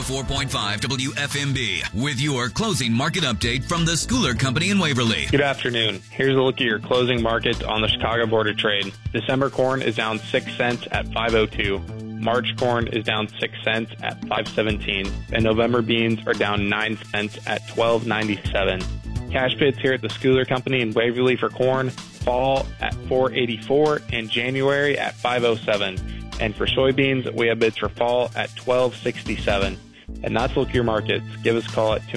104.5 WFMB with your closing market update from the Schooler Company in Waverly. Good afternoon. Here's a look at your closing market on the Chicago Board of Trade. December corn is down 6 cents at 5.02. March corn is down 6 cents at 5.17. And November beans are down 9 cents at 12.97. Cash bids here at the Schooler Company in Waverly for corn fall at 4.84 and January at 5.07. And for soybeans, we have bids for fall at 12.67. And that's look your markets. Give us a call at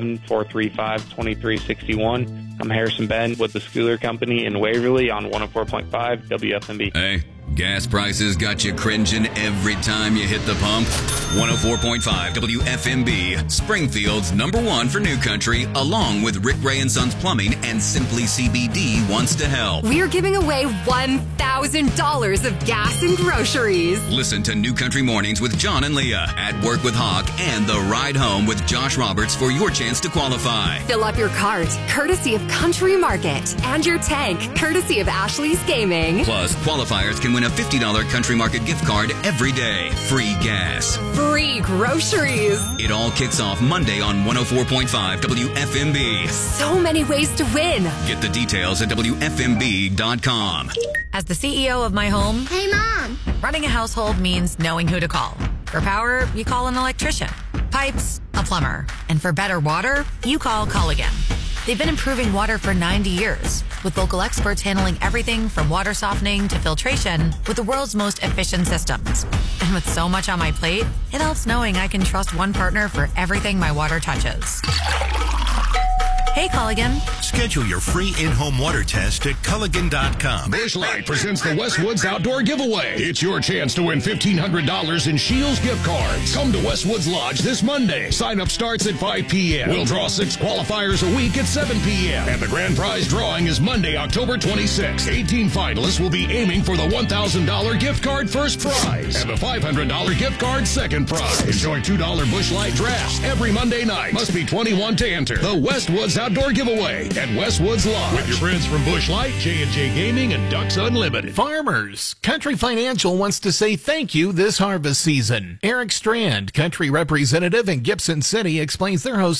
217-435-2361. I'm Harrison Ben with the Schooler Company in Waverly on 104.5 WFMB. Hey, gas prices got you cringing every time you hit the pump? 104.5 WFMB, Springfield's #1 for New Country, along with Rick Ray & Sons Plumbing and Simply CBD wants to help. We're giving away $1,000 of gas and groceries. Listen to New Country Mornings with John and Leah, At Work with Hawk, and The Ride Home with Josh Roberts for your chance to qualify. Fill up your cart, courtesy of Country Market, and your tank, courtesy of Ashley's Gaming. Plus, qualifiers can win a $50 Country Market gift card every day. Free gas. Free groceries. It all kicks off Monday on 104.5 WFMB. So many ways to win. Get the details at WFMB.com. As the CEO of my home, Hey, Mom. running a household means knowing who to call. For power, you call an electrician. Pipes, a plumber. And for better water, you call Culligan. They've been improving water for 90 years, with local experts handling everything from water softening to filtration with the world's most efficient systems. And with so much on my plate, it helps knowing I can trust one partner for everything my water touches. Hey, Culligan. Schedule your free in-home water test at Culligan.com. Busch Light presents the Westwoods Outdoor Giveaway. It's your chance to win $1,500 in Shields gift cards. Come to Westwoods Lodge this Monday. Sign-up starts at 5 p.m. We'll draw 6 qualifiers a week at 7 p.m. And the grand prize drawing is Monday, October 26th. 18 finalists will be aiming for the $1,000 gift card first prize and the $500 gift card second prize. Enjoy $2 Busch Light drafts every Monday night. Must be 21 to enter. The Westwoods Outdoor Giveaway at Westwoods Lodge. With your friends from Busch Light, J&J Gaming, and Ducks Unlimited. Farmers, Country Financial wants to say thank you this harvest season. Eric Strand, country representative in Gibson City, explains their host